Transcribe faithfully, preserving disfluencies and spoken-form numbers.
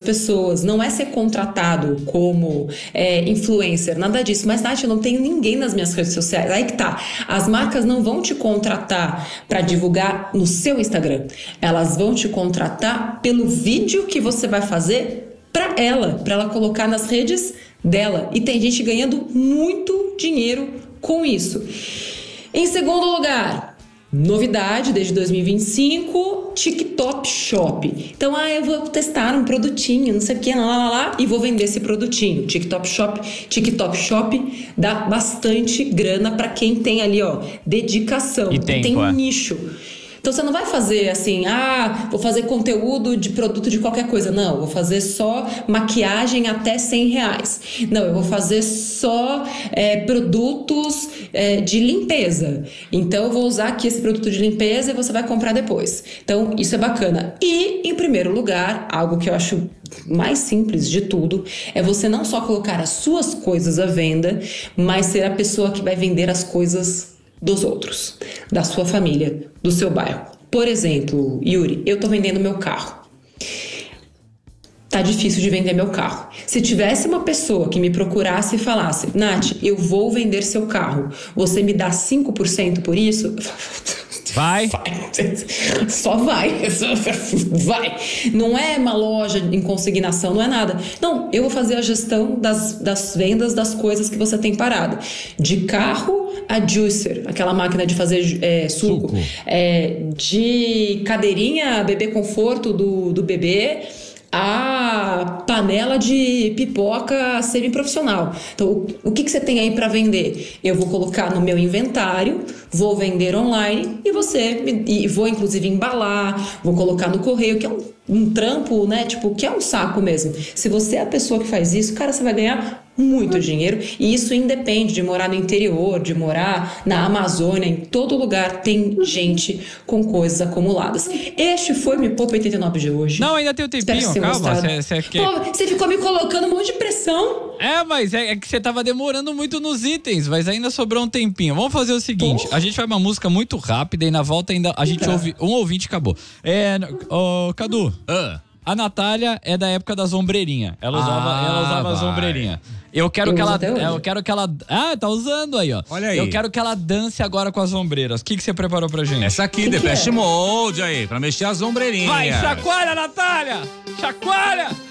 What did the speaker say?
pessoas, não é ser contratado como é, influencer, nada disso. Mas, Nath, eu não tenho ninguém nas minhas redes sociais. Aí que tá. As marcas não vão te contratar para divulgar no seu Instagram. Elas vão te contratar pelo vídeo que você vai fazer para ela, para ela colocar nas redes dela. E tem gente ganhando muito dinheiro com isso. Em segundo lugar, novidade desde dois mil e vinte e cinco, TikTok Shop. Então, ah, eu vou testar um produtinho, não sei o que, lá, lá, lá, e vou vender esse produtinho. TikTok Shop, TikTok Shop dá bastante grana para quem tem ali, ó, dedicação. E tempo, tem um é. nicho. Então você não vai fazer assim, ah, vou fazer conteúdo de produto de qualquer coisa. Não, vou fazer só maquiagem até cem reais. Não, eu vou fazer só é, produtos é, de limpeza. Então eu vou usar aqui esse produto de limpeza e você vai comprar depois. Então isso é bacana. E, em primeiro lugar, algo que eu acho mais simples de tudo, é você não só colocar as suas coisas à venda, mas ser a pessoa que vai vender as coisas dos outros, da sua família, do seu bairro. Por exemplo, Yuri, eu tô vendendo meu carro. Tá difícil de vender meu carro. Se tivesse uma pessoa que me procurasse e falasse, Nath, eu vou vender seu carro, você me dá cinco por cento por isso? Vai. vai. Só vai. Vai. Não é uma loja em consignação, não é nada. Não, eu vou fazer a gestão das, das vendas das coisas que você tem parado. De carro a juicer, aquela máquina de fazer é, suco. suco. É, de cadeirinha, bebê conforto do, do bebê, a panela de pipoca semi-profissional. Então, o, o que, que você tem aí para vender? Eu vou colocar no meu inventário, vou vender online e você e vou inclusive embalar, vou colocar no correio, que é um, um trampo, né? Tipo, que é um saco mesmo. Se você é a pessoa que faz isso, cara, você vai ganhar muito dinheiro, e isso independe de morar no interior, de morar na Amazônia, em todo lugar tem gente com coisas acumuladas. Este foi o Me Poupa oitenta e nove de hoje. Não, ainda tem o tempinho, calma. Cê, cê quer... Pô, você ficou me colocando um monte de pressão. É, mas é, é que você tava demorando muito nos itens, mas ainda sobrou um tempinho. Vamos fazer o seguinte, Pô. a gente vai uma música muito rápida e na volta ainda a gente tá. ouve um ouvinte e acabou. É, ô, Cadu, uh. a Natália é da época das ombreirinhas. Ela usava, ah, ela usava as ombreirinhas. Eu quero eu que ela, eu quero que ela, ah, tá usando aí, ó. Olha aí. Eu quero que ela dance agora com as ombreiras. O que que você preparou pra gente? Essa aqui, Depeche Mode aí, pra mexer as ombreirinhas. Vai, chacoalha, Natália! Chacoalha!